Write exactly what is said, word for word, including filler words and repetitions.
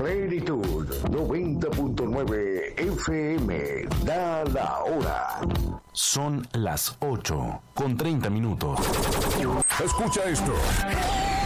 Plenitud noventa punto nueve F M. Da la hora. Son las ocho con treinta minutos. Escucha esto.